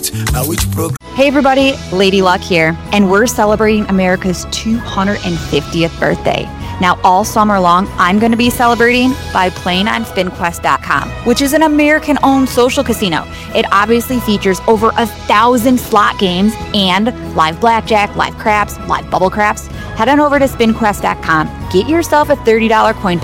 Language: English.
which program? Hey everybody, Lady Luck here, and we're celebrating America's 250th birthday. Now all summer long, I'm going to be celebrating by playing on SpinQuest.com, which is an American-owned social casino. It obviously features over 1,000 slot games and live blackjack, live craps, live bubble craps. Head on over to SpinQuest.com, get yourself a $30 coin